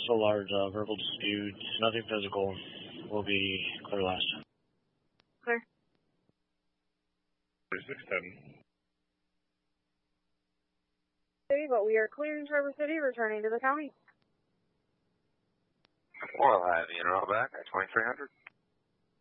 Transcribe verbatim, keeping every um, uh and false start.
a large uh, verbal dispute. Nothing physical. Will be clear last. Clear. thirty-six ten. City, but we are clearing Traverse City, returning to the county. We'll have you in roll back at twenty-three hundred.